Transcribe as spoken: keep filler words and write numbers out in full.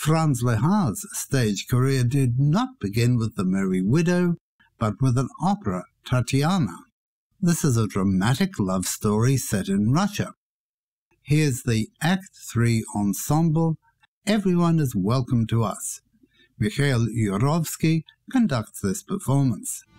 Franz Lehar's stage career did not begin with The Merry Widow, but with an opera, Tatiana. This is a dramatic love story set in Russia. Here's the Act three ensemble, Everyone is Welcome to Us. Mikhail Yurovsky conducts this performance.